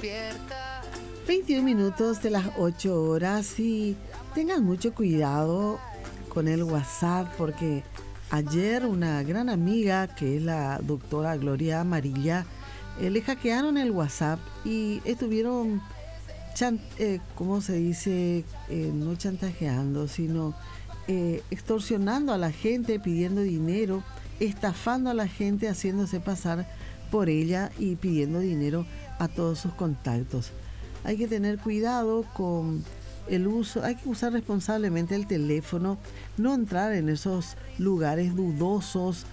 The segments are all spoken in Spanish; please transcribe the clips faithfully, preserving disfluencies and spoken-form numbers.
veintiún minutos de las ocho horas y tengan mucho cuidado con el WhatsApp porque ayer una gran amiga que es la doctora Gloria Amarilla eh, le hackearon el WhatsApp y estuvieron, chan, eh, ¿cómo se dice? Eh, no chantajeando, sino eh, extorsionando a la gente, pidiendo dinero, estafando a la gente, haciéndose pasar por ella y pidiendo dinero a todos sus contactos. Hay que tener cuidado con el uso, hay que usar responsablemente el teléfono, no entrar en esos lugares dudosos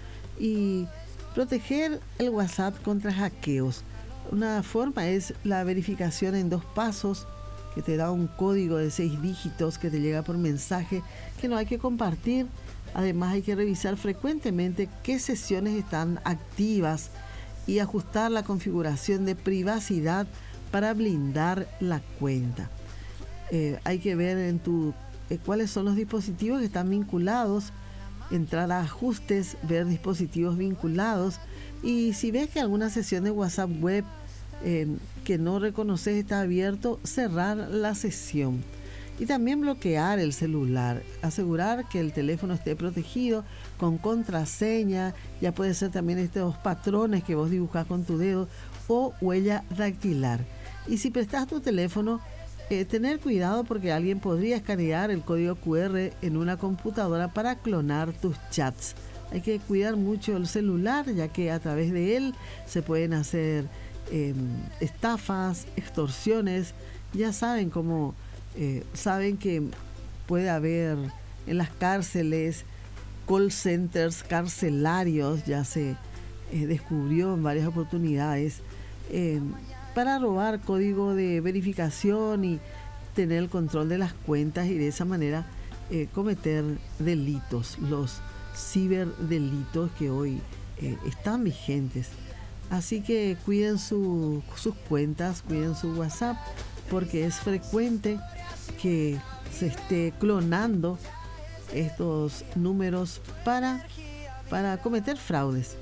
y proteger el WhatsApp contra hackeos. Una forma es la verificación en dos pasos, que te da un código de seis dígitos que te llega por mensaje, que no hay que compartir. Además hay que revisar frecuentemente qué sesiones están activas y ajustar la configuración de privacidad para blindar la cuenta. Eh, hay que ver en tu eh, cuáles son los dispositivos que están vinculados, entrar a ajustes, ver dispositivos vinculados y si ves que alguna sesión de WhatsApp web eh, que no reconoces está abierto, cerrar la sesión. Y también bloquear el celular, asegurar que el teléfono esté protegido con contraseña, ya puede ser también estos patrones que vos dibujás con tu dedo o huella dactilar. Y si prestas tu teléfono, eh, tener cuidado porque alguien podría escanear el código cu erre en una computadora para clonar tus chats. Hay que cuidar mucho el celular, ya que a través de él se pueden hacer eh, estafas, extorsiones. Ya saben cómo, eh, saben que puede haber en las cárceles call centers carcelarios, ya se eh, descubrió en varias oportunidades. Eh, para robar código de verificación y tener el control de las cuentas y de esa manera eh, cometer delitos, los ciberdelitos que hoy eh, están vigentes. Así que cuiden su, sus cuentas, cuiden su WhatsApp, porque es frecuente que se esté clonando estos números para, para cometer fraudes.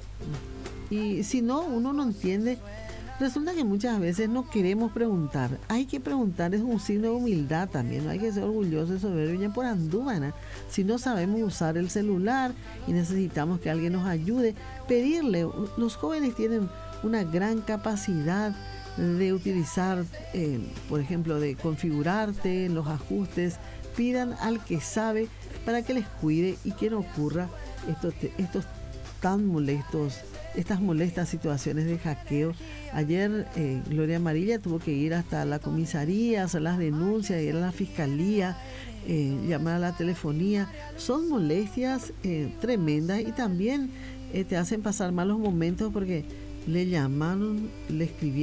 Y si no, uno no entiende. Resulta que muchas veces no queremos preguntar. Hay que preguntar, es un signo de humildad también. No hay que ser orgulloso y soberbio por andúbana. Si no sabemos usar el celular y necesitamos que alguien nos ayude, pedirle. Los jóvenes tienen una gran capacidad de utilizar, eh, por ejemplo, de configurarte en los ajustes. Pidan al que sabe para que les cuide y que no ocurra estos, estos tan molestos estas molestas situaciones de hackeo. Ayer eh, Gloria Amarilla tuvo que ir hasta la comisaría, hacer las denuncias, ir a la fiscalía, eh, llamar a la telefonía. Son molestias eh, tremendas y también eh, te hacen pasar malos momentos porque le llamaron, le escribieron